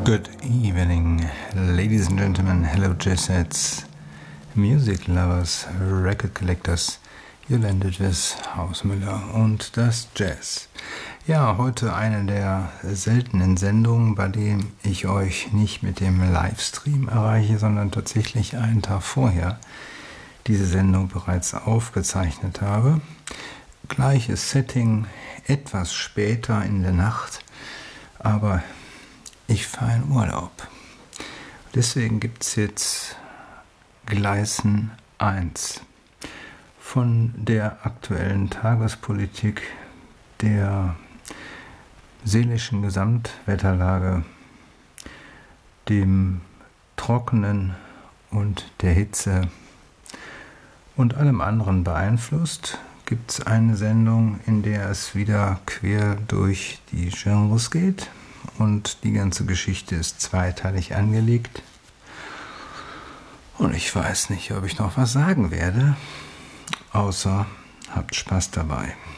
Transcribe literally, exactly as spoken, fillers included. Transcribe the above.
Good evening, ladies and gentlemen, hello jazzheads, music lovers, record collectors. Ihr landet with Hausmüller und das Jazz. Ja, heute eine der seltenen Sendungen, bei dem ich euch nicht mit dem Livestream erreiche, sondern tatsächlich einen Tag vorher diese Sendung bereits aufgezeichnet habe. Gleiches Setting, etwas später in der Nacht, aber ich fahre in Urlaub. Deswegen gibt es jetzt Gleisen eins von der aktuellen Tagespolitik, der seelischen Gesamtwetterlage, dem Trockenen und der Hitze und allem anderen beeinflusst, gibt es eine Sendung, in der es wieder quer durch die Genres geht und die ganze Geschichte ist zweiteilig angelegt. Und ich weiß nicht, ob ich noch was sagen werde, außer habt Spaß dabei.